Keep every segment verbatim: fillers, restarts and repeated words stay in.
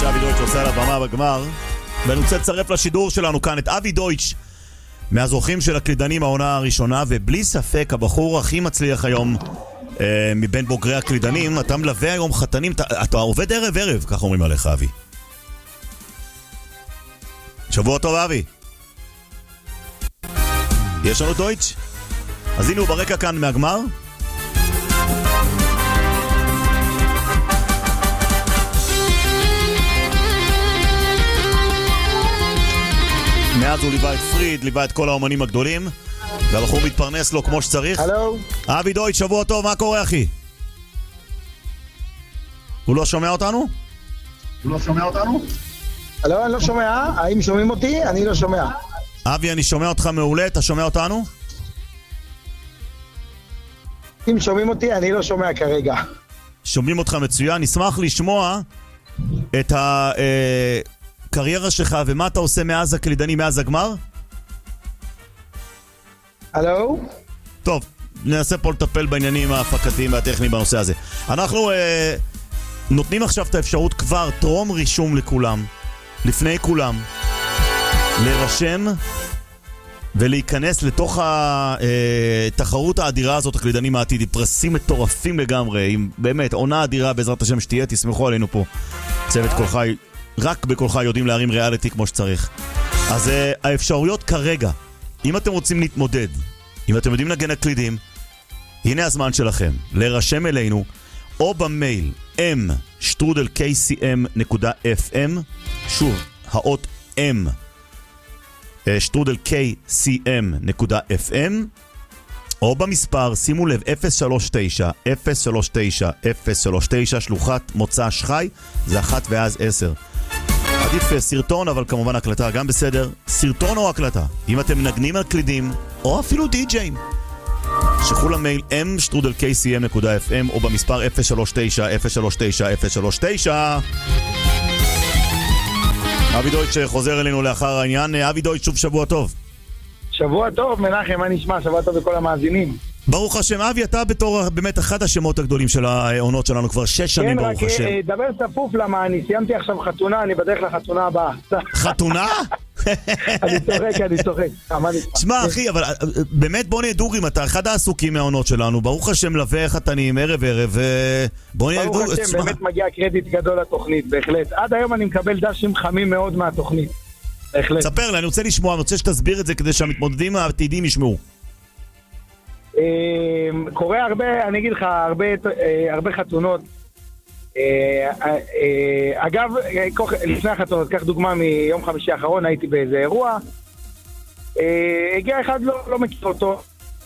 שאבי דויטש עושה על הבמה בגמר, ואני רוצה לצרף לשידור שלנו כאן את אבי דויטש, מהזוכים של הקלידנים העונה הראשונה, ובלי ספק הבחור הכי מצליח היום אה, מבין בוגרי הקלידנים. אתה מלווה היום חתנים, אתה, אתה עובד ערב ערב, כך אומרים עליך אבי. שבוע טוב אבי. יש לנו דויטש? אז הנה הוא ברקע כאן מהגמר. מאז הוא ליווה את פריד, ליווה את כל האומנים הגדולים, והבחור מתפרנס לו כמו שצריך. הלו. אבי דויטש, שבוע טוב, מה קורה אחי? הוא לא שומע אותנו? הוא לא שומע אותנו? הלו, אני לא שומע. האם שומעים אותי? אני לא שומע. אבי, אני שומע אותך מעולה, אתה שומע אותנו? אם שומעים אותי, אני לא שומע כרגע. שומעים אותך מצוין, נשמח לשמוע את הקריירה שלך ומה אתה עושה מאז הקלידני, מאז הגמר. הלו? טוב, ננסה פה לטפל בעניינים ההפקתיים והטכניים בנושא הזה. אנחנו אה, נותנים עכשיו את האפשרות כבר טרום רישום לכולם, לפני כולם, להירשם ולהיכנס לתוך התחרות האדירה הזאת, הקלידנים העתידי, פרסים מטורפים לגמרי, עם באמת עונה אדירה בעזרת השם שתהיה, תסמכו עלינו פה. צוות כל חי, רק בכל חי יודעים להרים ריאליטי כמו שצריך. אז האפשרויות כרגע, אם אתם רוצים להתמודד, אם אתם יודעים לנגן הקלידים, הנה הזמן שלכם, להירשם אלינו, או במייל m שטרודל קי סי אם נקודה אף אם, שוב, האות m שטרודל קי סי אם נקודה אף אם, או במספר, שימו לב, אפס שלוש תשע אפס שלוש תשע אפס שלוש תשע, שלוחת מוצא שחי, זה אחת ואז עשר. עדיף סרטון, אבל כמובן הקלטה גם בסדר. סרטון או הקלטה, אם אתם מנגנים על קלידים, או אפילו די-ג'יים, שלחו למייל m שטרודל קי סי אם נקודה אף אם, או במספר אפס שלוש תשע אפס שלוש תשע אפס שלוש תשע. אבי דויטש חוזר אלינו לאחר העניין. אבי דויטש, שוב שבוע טוב. שבוע טוב, מנחם, מה נשמע? שבוע טוב לכל המאזינים. ברוך השם. אבי, אתה בתור באמת אחד השמות הגדולים של העונות שלנו כבר שש שנים, ברוך השם. כן, רק דבר צפוף למה, אני סיימתי עכשיו חתונה, אני בדרך לחתונה הבאה. חתונה? אני צוחק, אני צוחק. תשמע אחי, אבל באמת בוא נהיה דוגרים, אתה אחד העסוקים מהעונות שלנו, ברוך השם לווה חתנים ערב ערב, בוא נהיה דוגרים. ברוך השם, באמת מגיע קרדיט גדול לתוכנית, בהחלט. עד היום אני מקבל דשים חמים מאוד מהתוכנית, בהחלט. ספר לי, אני רוצה לשמוע, אני רוצה שתסביר את זה כדי שהמתמודדים העתידים ישמעו. קורה הרבה, אני אגיד לך, הרבה, הרבה חתונות. אגב, לפני החתונות, קח דוגמה מיום חמישי האחרון, הייתי באיזה אירוע, הגיע אחד, לא, לא מכיר אותו.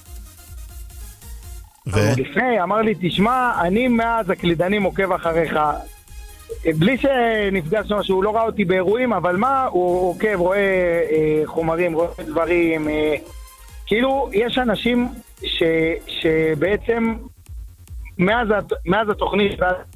ו? לפני, אמר לי, תשמע, אני מאז הקלידנים עוקב אחריך, בלי שנפגש משהו, הוא לא ראה אותי באירועים, אבל מה, הוא עוקב, רואה חומרים, רואה דברים, כאילו, יש אנשים ש, שבעצם מאז, מאז התוכנית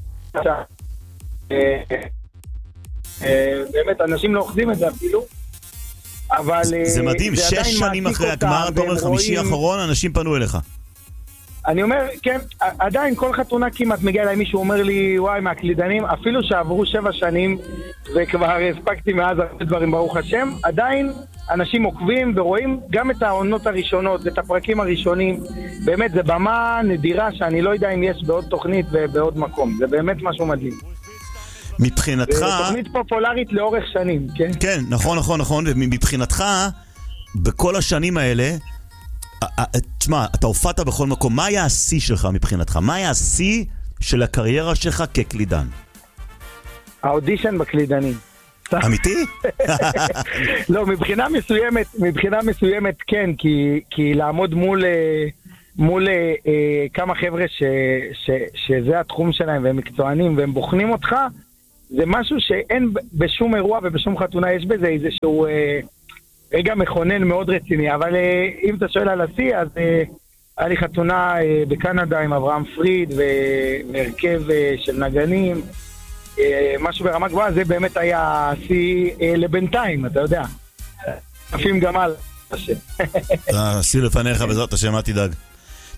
באמת אנשים לא אוחזים את זה אפילו, אבל זה מדהים, שש שנים אחרי הגמר, אתה אומר חמישי האחרון, אנשים פנו אליך. אני אומר, כן, עדיין כל חתונה כמעט מגיע אליי מישהו אומר לי, וואי, מהקלידנים, אפילו שעברו שבע שנים וכבר הספקתי מאז הרבה דברים ברוך השם, עדיין אנשים עוקבים ורואים גם את העונות הראשונות, את הפרקים הראשונים. באמת, זה במה נדירה שאני לא יודע אם יש בעוד תוכנית ובעוד מקום. זה באמת משהו מדהים. מבחינתך... זה תוכנית פופולרית לאורך שנים, כן? כן, נכון, נכון, נכון. ומבחינתך, בכל השנים האלה, תשמע, אתה הופעת בכל מקום. מה היה השיא שלך מבחינתך? מה היה השיא של הקריירה שלך כקלידן? האודישן בקלידנים. אמיתי? לא, מבחינה מסוימת, מבחינה מסוימת כן, כי, כי לעמוד מול, מול אה, כמה חבר'ה ש, ש, שזה התחום שלהם והם מקצוענים והם בוחנים אותך, זה משהו שאין בשום אירוע ובשום חתונה, יש בזה איזשהו אה, רגע מכונן מאוד רציני, אבל אה, אם אתה שואל על השיא, אז אה, היה לי חתונה אה, בקנדה עם אברהם פריד והרכב אה, של נגנים, משהו ברמה גבוהה, זה באמת היה שיא לבינתיים, אתה יודע. עפים גם על השם. שיא לפניך בעזרת השם, אל תדאג.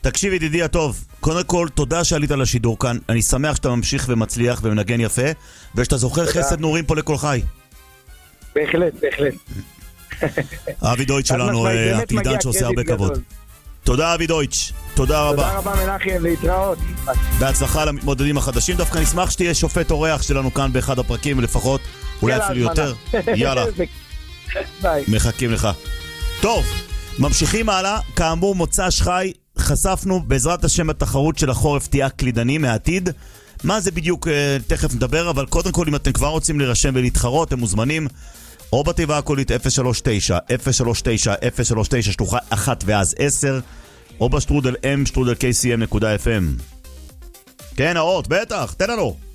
תקשיב ידידי הטוב, קודם כל תודה שעלית לשידור כאן, אני שמח שאתה ממשיך ומצליח ומנגן יפה, ושאתה זוכר חסד נורים פה לכל חי. בהחלט, בהחלט. אבי דויטש שלנו, הקלידן שעושה הרבה כבוד. תודה אבי דויטש, תודה רבה. תודה רבה מנחם, להתראות. בהצלחה למתמודדים החדשים, דווקא נשמח שתהיה שופט אורח שלנו כאן באחד הפרקים לפחות, אולי אפילו יותר. יאללה, מחכים לך. טוב, ממשיכים הלאה, כאמור מוצ"ש חי, חשפנו בעזרת השם התחרות של החורף תהיה קלידנים מהעתיד. מה זה בדיוק, תכף נדבר, אבל קודם כל אם אתם כבר רוצים להירשם ולהתחרות, הם מוזמנים או בתיבה הקולית אפס שלוש תשע אפס שלוש תשע אפס שלוש תשע שלוחה אחת ואז עשר, או בשטרודל m שטרודל קייסי אם נקודה אף אם. כן, האות, בטח, תן לנו.